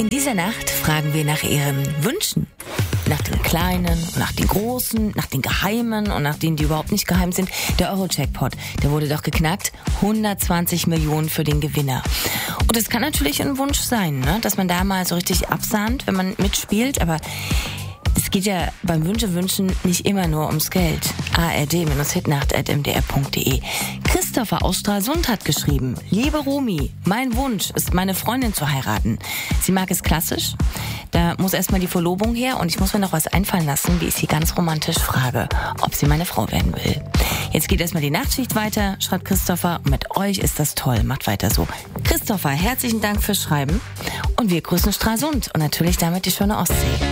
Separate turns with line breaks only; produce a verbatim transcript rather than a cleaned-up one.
In dieser Nacht fragen wir nach Ihren Wünschen. Nach den kleinen, nach den großen, nach den geheimen und nach denen, die überhaupt nicht geheim sind. Der Euro-Jackpot, der wurde doch geknackt. hundertzwanzig Millionen für den Gewinner. Und es kann natürlich ein Wunsch sein, ne? Dass man da mal so richtig absahnt, wenn man mitspielt. Aber es geht ja beim Wünsche-Wünschen nicht immer nur ums Geld. A R D Hitnacht at m d r punkt d e. Christopher aus Stralsund hat geschrieben: Liebe Romy, mein Wunsch ist, meine Freundin zu heiraten. Sie mag es klassisch. Da muss erstmal die Verlobung her und ich muss mir noch was einfallen lassen, wie ich sie ganz romantisch frage, ob sie meine Frau werden will. Jetzt geht erstmal die Nachtschicht weiter, schreibt Christopher. Mit euch ist das toll, macht weiter so. Christopher, herzlichen Dank fürs Schreiben und wir grüßen Stralsund und natürlich damit die schöne Ostsee.